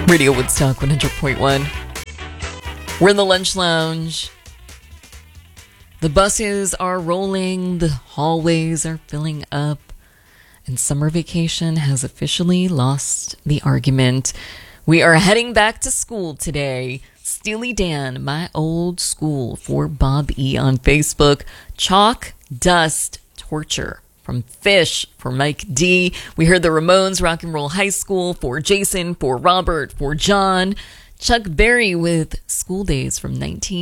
Radio Woodstock 100.1. We're in the lunch lounge. The buses are rolling, the hallways are filling up, and summer vacation has officially lost the argument. We are heading back to school today. Steely Dan, my old school, for Bob E. on Facebook. Chalk, Dust, Torture. From Fish, for Mike D. We heard the Ramones, Rock and Roll High School, for Jason, for Robert, for John. Chuck Berry with School Days from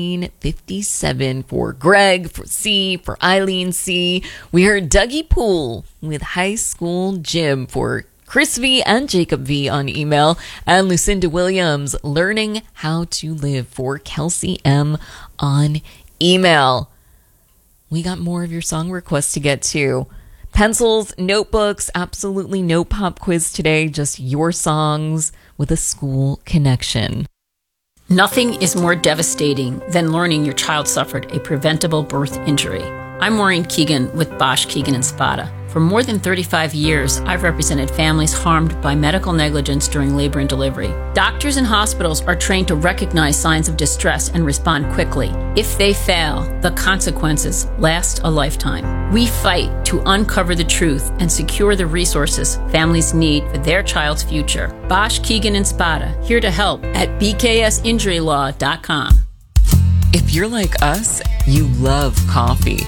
1957, for Greg, for C, for Eileen C. We heard Dougie Poole with High School Gym, for Chris V and Jacob V on email, and Lucinda Williams, Learning How to Live, for Kelsey M on email. We got more of your song requests to get to. Pencils, notebooks, absolutely no pop quiz today, just your songs with a school connection. Nothing is more devastating than learning your child suffered a preventable birth injury. I'm Maureen Keegan with Bosch, Keegan & Spada. For more than 35 years, I've represented families harmed by medical negligence during labor and delivery. Doctors and hospitals are trained to recognize signs of distress and respond quickly. If they fail, the consequences last a lifetime. We fight to uncover the truth and secure the resources families need for their child's future. Bosch, Keegan & Spada, here to help at bksinjurylaw.com. If you're like us, you love coffee.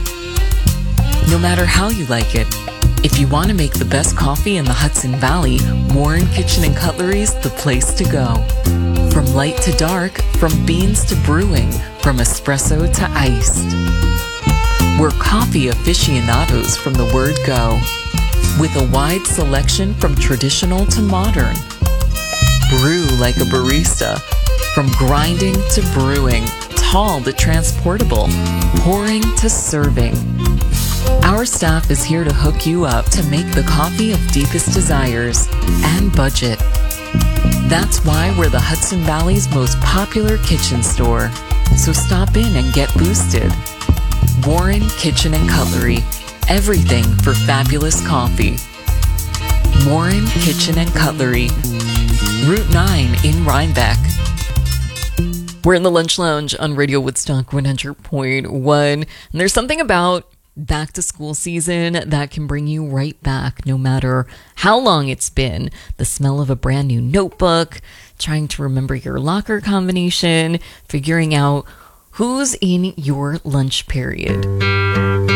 No matter how you like it, if you want to make the best coffee in the Hudson Valley, Warren Kitchen & Cutlery's the place to go. From light to dark, from beans to brewing, from espresso to iced. We're coffee aficionados from the word go, with a wide selection from traditional to modern. Brew like a barista, from grinding to brewing, tall to transportable, pouring to serving. Our staff is here to hook you up to make the coffee of deepest desires and budget. That's why we're the Hudson Valley's most popular kitchen store. So stop in and get boosted. Warren Kitchen & Cutlery, everything for fabulous coffee. Warren Kitchen & Cutlery, Route 9 in Rhinebeck. We're in the lunch lounge on Radio Woodstock 100.1. And there's something about back to school season that can bring you right back no matter how long it's been. The smell of a brand new notebook, trying to remember your locker combination, figuring out who's in your lunch period.